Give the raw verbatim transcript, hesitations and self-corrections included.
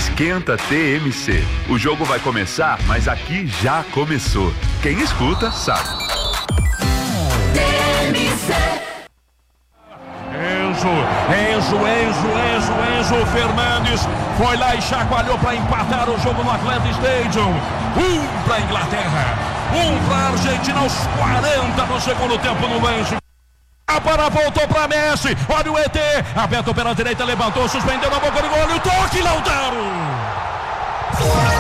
Esquenta T M C. O jogo vai começar, mas aqui já começou. Quem escuta sabe. T M C. Enzo, Enzo, Enzo, Enzo, Enzo Fernandes foi lá e chacoalhou para empatar o jogo no Atlanta Stadium. Um para Inglaterra, um para Argentina aos quarenta do segundo tempo no lance. A bola voltou para Messi, olha o E T, aberto pela direita, levantou, suspendeu na boca do gol, e o toque, Lautaro!